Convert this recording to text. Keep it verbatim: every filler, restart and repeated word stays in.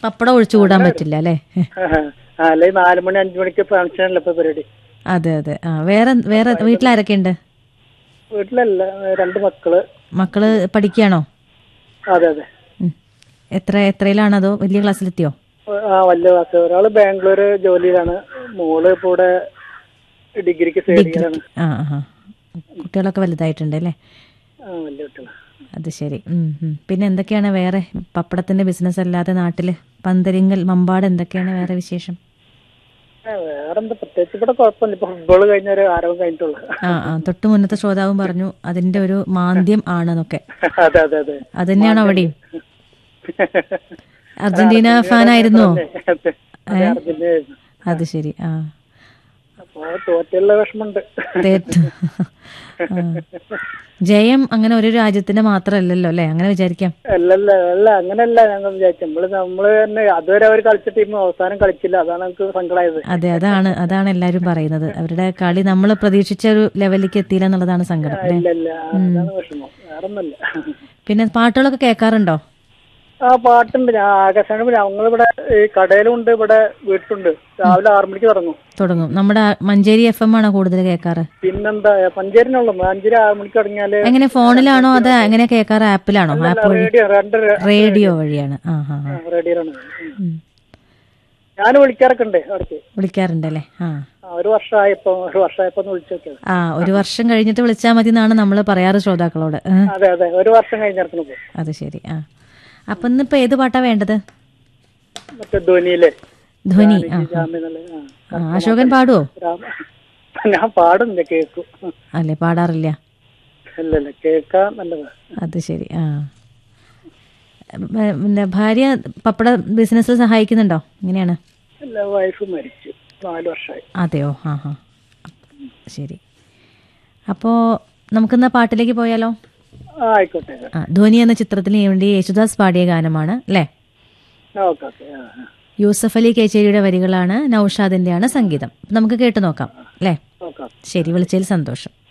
പപ്പടം ഒഴിച്ചു കൂടാൻ പറ്റില്ല അല്ലേ? അല്ലെങ്കിൽ നാല് മണി അഞ്ചു മണിക്ക് ഫംഗ്ഷനല്ല ഇപ്പൊ പരിപാടി. അതെ അതെ. ആ വേറെ വേറെ വീട്ടിലാരൊക്കെ ഉണ്ട്? വീട്ടിലല്ല, രണ്ട് മക്കള്. മക്കള് പഠിക്കുകയാണോ? അതെ അതെ. എത്ര എത്രയിലാണോ അതോ വലിയ ക്ലാസ്സിലെത്തിയോ? ആ വലിയ ക്ലാസ്. ഒരാള് ബാംഗ്ലൂര് ജോലിയിലാണ്, മോള് ഇപ്പൊ ഇവിടെ ഡിഗ്രിക്ക് സേടിയാണ്. ആ ആ കുട്ടികളൊക്കെ വലുതായിട്ടുണ്ട് അല്ലേ? ആ വലിയ കുട്ടികളാണ്. അത് ശരി. പിന്നെ എന്തൊക്കെയാണ് വേറെ പപ്പടത്തിന്റെ ബിസിനസ് അല്ലാതെ നാട്ടില് പന്തരിങ്ങൽ മമ്പാട് എന്തൊക്കെയാണ് വേറെ വിശേഷം? വേറെന്താ പ്രത്യേകിച്ച് ഇവിടെ കുഴപ്പമില്ല. ഇപ്പൊ ഫുട്ബോൾ കഴിഞ്ഞ ഒരു ആരവം കഴിഞ്ഞിട്ടുള്ളൂ. ആ ആ തൊട്ട് മുന്നത്തെ ശ്രോതാവും പറഞ്ഞു അതിന്റെ ഒരു മാന്ദ്യം ആണെന്നൊക്കെ. അതെ അതെ അതെ. അത് തന്നെയാണോ അവിടെയും? അർജന്റീന ഫാൻ ആയിരുന്നോ? അത് ശരി. ആ അപ്പൊ തോറ്റുള്ള വിഷമുണ്ട്. ജയം അങ്ങനെ ഒരു രാജ്യത്തിന്റെ മാത്രമല്ലല്ലോ അല്ലെ, അങ്ങനെ വിചാരിക്കാം. അല്ലല്ല അല്ല അങ്ങനെയല്ല ഞങ്ങൾ വിചാരിച്ചു. നമ്മള് നമ്മള് തന്നെ അതുവരെ അവർ കളിച്ച ടീം അവസാനം കളിച്ചില്ല, അതാണ് നമുക്ക് സങ്കടമായത്. അതെ, അതാണ് അതാണ് എല്ലാരും പറയുന്നത്. അവരുടെ കളി നമ്മൾ പ്രതീക്ഷിച്ച ഒരു ലെവലിലേക്ക് എത്തിയില്ല എന്നുള്ളതാണ് സങ്കടം. പിന്നെ പാട്ടുകളൊക്കെ കേൾക്കാറുണ്ടോ? ആ പാട്ടുണ്ട്. ഞാൻ ആകാശവാണി ഞങ്ങളിവിടെ ഈ കടയിലും ഉണ്ട്, ഇവിടെ വീട്ടിലുണ്ട്. രാവിലെ ആറു മണിക്ക് തുടങ്ങും തുടങ്ങും നമ്മുടെ മഞ്ചേരി എഫ് എം ആണോ കൂടുതൽ കേൾക്കാറ്? പിന്നെന്താ മഞ്ചേരിനുള്ളൂ. മഞ്ചേരി ആറു മണിക്ക് തുടങ്ങിയാല് എങ്ങനെ ഫോണിലാണോ അത് എങ്ങനെ കേൾക്കാറ്? ആപ്പിലാണോ? ആപ്പ് വഴി? റേഡിയോ വഴിയാണ്. ആ ആ റേഡിയോയിലാണ്. ഞാൻ വിളിക്കാറൊക്കെ ഉണ്ട് അവിടേക്ക്. വിളിക്കാറുണ്ടല്ലേ? ആ ഒരു വർഷമായപ്പോ ഒരു വർഷമായപ്പോ വിളിച്ചു നോക്കിയത്. ആ ഒരു വർഷം കഴിഞ്ഞിട്ട് വിളിച്ചാൽ മതി എന്നാണ് നമ്മൾ പറയാറ് ശ്രോതാക്കളോട്. അതെ അതെ, ഒരു വർഷം കഴിഞ്ഞിറക്കണം. അത് ശരി. ആ അപ്പൊ ഇന്നിപ്പോ ഏത് പാട്ടാ വേണ്ടത്? മറ്റേ ധ്വനിയിലെ ധ്വനി. ആ അശോകൻ പാടുവോ? ഞാൻ പാടുന്നില്ല, കേൾക്കും. അല്ലേ, പാടാറില്ല? അല്ലല്ല, കേൾക്കാൻ നല്ലതാ. അത് ശരി. ആ പിന്നെ ഭാര്യ പപ്പട ബിസിനസ് സഹായിക്കുന്നുണ്ടോ? എങ്ങനെയാണ്? അല്ല, വൈഫ് മരിച്ചു നാല് വർഷമായി. അതെയോ? ആ ഹാ ശരി. അപ്പോ നമുക്കിന്നാ പാട്ടിലേക്ക് പോയാലോ? ആയിക്കോട്ടെ. ആ ധ്വനി എന്ന ചിത്രത്തിന് വേണ്ടി യേശുദാസ് പാടിയ ഗാനമാണ് അല്ലേ? യൂസഫ് അലി കേച്ചേരിയുടെ വരികളാണ്, നൌഷാദിന്റെയാണ് സംഗീതം. നമുക്ക് കേട്ടു നോക്കാം അല്ലേ? ശരി, വിളിച്ചതിൽ സന്തോഷം.